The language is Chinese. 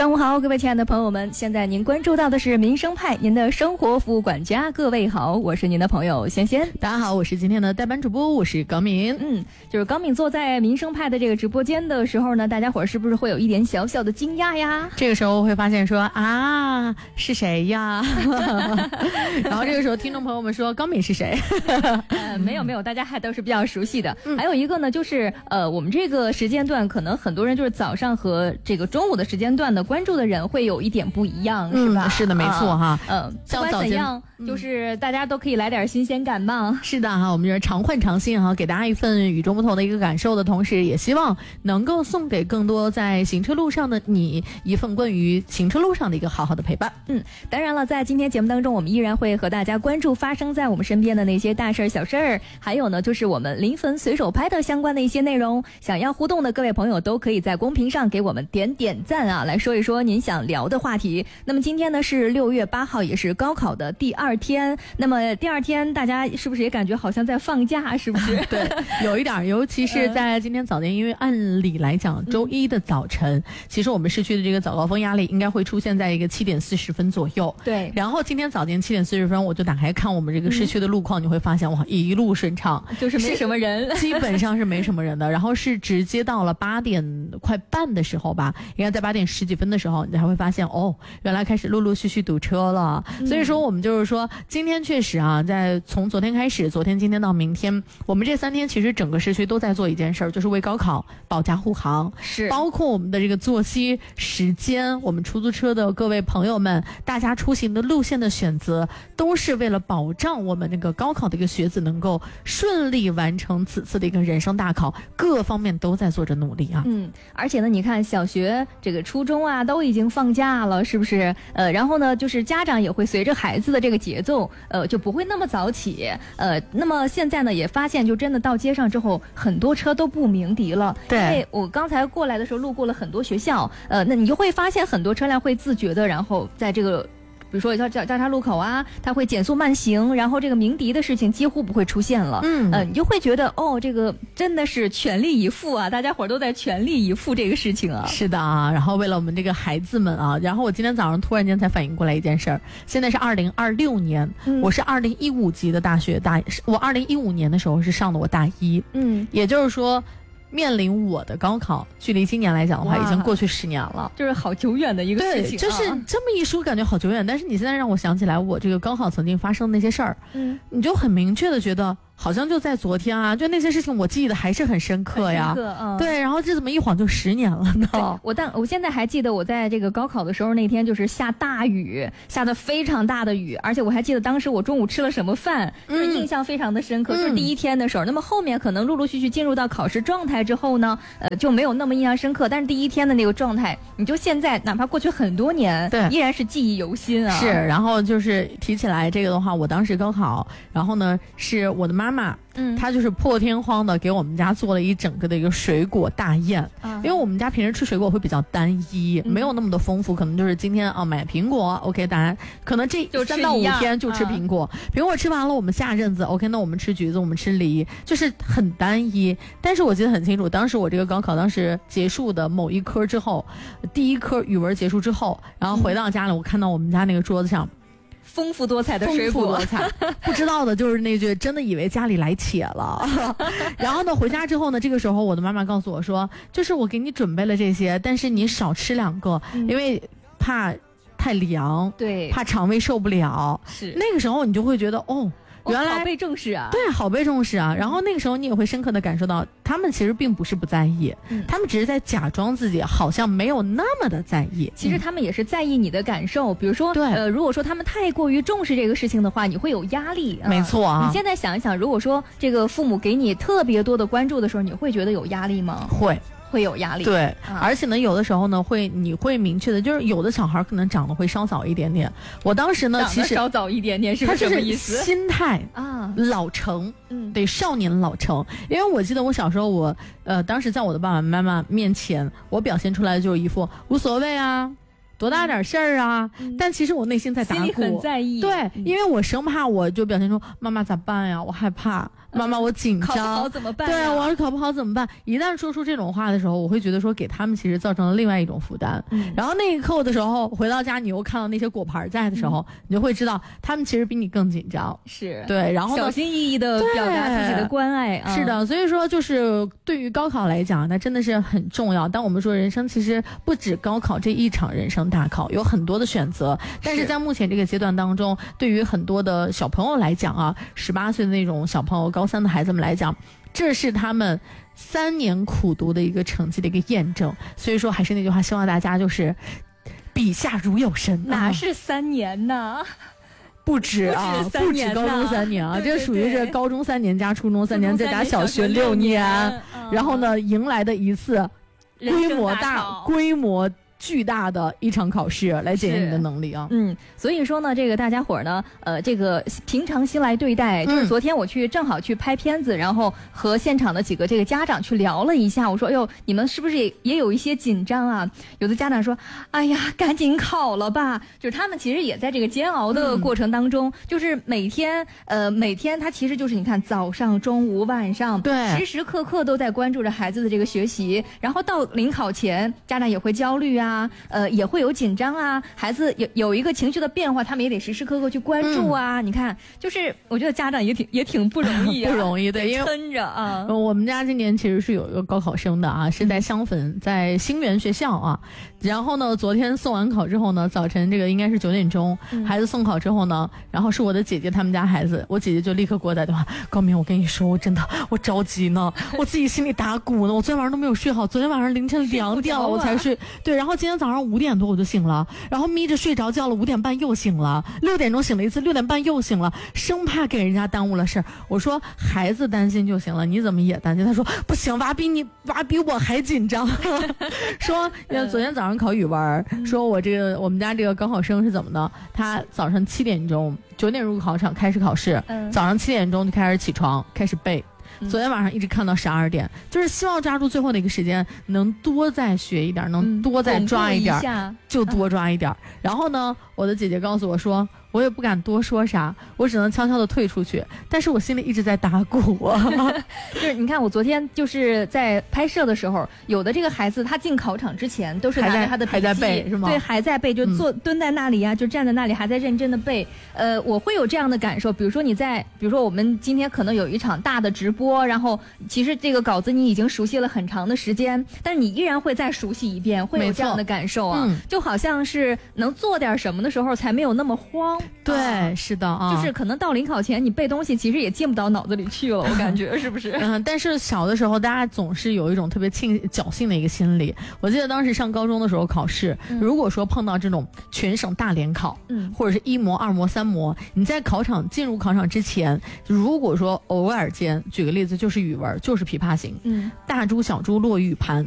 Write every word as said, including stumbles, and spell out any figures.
上午好，各位亲爱的朋友们，现在您关注到的是民生派，您的生活服务管家。各位好，我是您的朋友仙仙。 大家好，我是今天的代班主播，我是高敏。 嗯，就是高敏坐在民生派的这个直播间的时候呢，大家伙儿是不是会有一点小小的惊讶呀？ 这个时候会发现说啊，是谁呀？然后这个时候听众朋友们说高敏是谁？ 呃，没有没有，大家还都是比较熟悉的。嗯、还有一个呢，就是呃，我们这个时间段可能很多人就是早上和这个中午的时间段呢，关注的人会有一点不一样， 嗯、 是吧？ 是的，没错哈。 嗯、呃，不管怎样，嗯、就是大家都可以来点新鲜感嘛。 是的哈，我们就是常换常新哈，给大家一份与众不同的一个感受的同时，也希望能够送给更多在行车路上的你一份关于行车路上的一个好好的陪伴。 嗯，当然了，在今天节目当中，我们依然会和大家关注发生在我们身边的那些大事儿、小事儿，还有呢，就是我们临汾随手拍的相关的一些内容。想要互动的各位朋友，都可以在公屏上给我们点点赞啊，来说一说您想聊的话题。那么今天呢是六月八号，也是高考的第二天。那么第二天，大家是不是也感觉好像在放假？是不是？ 对，有一点，尤其是在今天早间，因为按理来讲，周一的早晨，嗯、其实我们市区的这个早高峰压力应该会出现在一个七点四十分左右。 对。 然后今天早间七点四十分，我就打开看我们这个市区的路况，嗯、你会发现哇，一路顺畅， 就是没什么人， 基本上是没什么人的。然后是直接到了八点快半的时候吧，应该在八点十几分的时候，你才会发现哦，原来开始陆陆续续堵车了。嗯、所以说我们就是说，今天确实啊，在从昨天开始，昨天、今天到明天，我们这三天其实整个市区都在做一件事儿，就是为高考保驾护航。 是， 包括我们的这个作息时间，我们出租车的各位朋友们，大家出行的路线的选择，都是为了保障我们这个高考的一个学子能够顺利完成此次的一个人生大考，各方面都在做着努力啊。 嗯，而且呢，你看小学、这个初中啊，都已经放假了，是不是？呃，然后呢，就是家长也会随着孩子的这个节奏，呃，就不会那么早起。呃，那么现在呢，也发现就真的到街上之后，很多车都不鸣笛了。 对， 因为我刚才过来的时候路过了很多学校，呃，那你就会发现很多车辆会自觉的，然后在这个。比如说交交交叉路口啊，它会减速慢行，然后这个鸣笛的事情几乎不会出现了。嗯，呃，你就会觉得哦，这个真的是全力以赴啊，大家伙都在全力以赴这个事情啊。 是的啊，然后为了我们这个孩子们啊，然后我今天早上突然间才反应过来一件事儿，现在是二零二六年，嗯、我是二零一五级的大学大，我二零一五年的时候是上的我大一，嗯，也就是说。面临我的高考，距离今年来讲的话，已经过去十年了， 就是好久远的一个事情、啊。 对，就是这么一说，感觉好久远。但是你现在让我想起来，我这个高考曾经发生的那些事儿，嗯，你就很明确的觉得。好像就在昨天啊，就那些事情我记得还是很深刻呀。 深刻嗯、 对，然后这怎么一晃就十年了呢？ 我但我现在还记得我在这个高考的时候那天就是下大雨，下得非常大的雨，而且我还记得当时我中午吃了什么饭，就是印象非常的深刻。嗯、就是第一天的时候，那么后面可能陆陆续续进入到考试状态之后呢，呃，就没有那么印象深刻。但是第一天的那个状态，你就现在哪怕过去很多年， 对， 依然是记忆犹新啊。 是，然后就是提起来这个的话，我当时高考，然后呢是我的妈妈。嗯，他就是破天荒的给我们家做了一整个的一个水果大宴，啊、因为我们家平时吃水果会比较单一，嗯、没有那么的丰富，可能就是今天啊买苹果 ，OK， 当然可能这三到五天就吃苹果，苹果吃完了，我们下阵子 OK， 那我们吃橘子，我们吃梨，就是很单一。但是我记得很清楚，当时我这个高考当时结束的某一科之后，第一科语文结束之后，然后回到家里，我看到我们家那个桌子上。 丰富多彩的水果， 丰富多彩，不知道的就是那句真的以为家里来且了。然后呢，回家之后呢，这个时候我的妈妈告诉我说，就是我给你准备了这些，但是你少吃两个，嗯、因为怕太凉， 对， 怕肠胃受不了。 是那个时候你就会觉得哦。原来、 哦、好被重视啊， 对，好被重视啊。然后那个时候你也会深刻的感受到，他们其实并不是不在意，嗯、他们只是在假装自己好像没有那么的在意。 其实他们也是在意你的感受，嗯、比如说，对，呃，如果说他们太过于重视这个事情的话，你会有压力。 没错啊。 你现在想一想，如果说这个父母给你特别多的关注的时候，你会觉得有压力吗？ 会。 会有压力， 对，啊、而且呢，有的时候呢，会你会明确的，就是有的小孩可能长得会稍早一点点。我当时呢，其实稍早一点点是不是什么意思？ 心态啊，老成，嗯，对，少年老成。因为我记得我小时候我，我呃，当时在我的爸爸妈妈面前，我表现出来的就是一副无所谓啊。 多大点事儿啊、嗯？但其实我内心在打鼓， 心里很在意。 对、嗯，因为我生怕我就表现出妈妈咋办呀？我害怕，妈妈我紧张，考不好怎么办？ 对，我要是考不好怎么办？一旦说出这种话的时候，我会觉得说给他们其实造成了另外一种负担。嗯、然后那一刻的时候，回到家你又看到那些果盘在的时候、嗯，你就会知道他们其实比你更紧张。 是对，然后小心翼翼的表达自己的关爱。 嗯、是的，所以说就是对于高考来讲，那真的是很重要。但我们说人生其实不止高考这一场人生大考，有很多的选择。但是在目前这个阶段当中，对于很多的小朋友来讲啊，十八岁的那种小朋友，高三的孩子们来讲，这是他们三年苦读的一个成绩的一个验证。所以说还是那句话，希望大家就是笔下如有神。 哪是三年呢？ 不止啊，不止, 不止高中三年啊，这属于是高中三年加初中三年，再加小学六年，嗯、然后呢，迎来的一次规模大、规模巨大的一场考试来检验你的能力啊。 嗯，所以说呢，这个大家伙儿呢，呃，这个平常心来对待。就是昨天我去正好去拍片子，然后和现场的几个这个家长去聊了一下，我说，哎呦，你们是不是也也有一些紧张啊？有的家长说，哎呀，赶紧考了吧。就是他们其实也在这个煎熬的过程当中，嗯、就是每天呃每天他其实就是你看早上、中午、晚上， 对， 时时刻刻都在关注着孩子的这个学习，然后到临考前，家长也会焦虑啊。呃，也会有紧张啊，孩子有有一个情绪的变化，他们也得时时刻刻去关注啊。嗯、你看，就是我觉得家长也挺也挺不容易、啊， 不容易，对，因为撑着啊。 我们家今年其实是有一个高考生的啊，是在香粉，在星源学校啊。然后呢，昨天送完考之后呢，早晨这个应该是九点钟，嗯、孩子送考之后呢，然后是我的姐姐他们家孩子，我姐姐就立刻给我打电话，高明，我跟你说，我真的我着急呢，我自己心里打鼓呢，我昨天晚上都没有睡好，昨天晚上凌晨两点了我才睡，对，然后今天早上五点多我就醒了，然后眯着睡着觉了，五点半又醒了，六点钟醒了一次，六点半又醒了，生怕给人家耽误了事儿。我说孩子担心就行了，你怎么也担心？他说不行，娃比你娃比我还紧张。说昨天早上考语文，说我这个我们家这个高考生是怎么的？他早上七点钟九点入考场开始考试，早上七点钟就开始起床开始背。昨天晚上一直看到十二点，就是希望抓住最后的一个时间，能多再学一点，能多再抓一点， 嗯、 一就多抓一点。嗯、然后呢，我的姐姐告诉我说，我也不敢多说啥，我只能悄悄的退出去，但是我心里一直在打鼓。 就是你看，我昨天就是在拍摄的时候，有的这个孩子他进考场之前都是拿着他的笔记， 还在背是吗？ 对，还在背，就坐、嗯、蹲在那里啊，就站在那里还在认真的背。呃，我会有这样的感受，比如说你在，比如说我们今天可能有一场大的直播，然后其实这个稿子你已经熟悉了很长的时间，但是你依然会再熟悉一遍，会有这样的感受啊，嗯、就好像是能做点什么的时候才没有那么慌。 对、啊，是的啊， 就是可能到临考前你背东西其实也进不到脑子里去了，我感觉是不是？ 嗯，但是小的时候大家总是有一种特别庆侥幸的一个心理。我记得当时上高中的时候考试，嗯、如果说碰到这种全省大联考，嗯，或者是一模、二模、三模，你在考场进入考场之前，如果说偶尔间，举个例子，就是语文，就是琵琶行，嗯，大珠小珠落玉盘。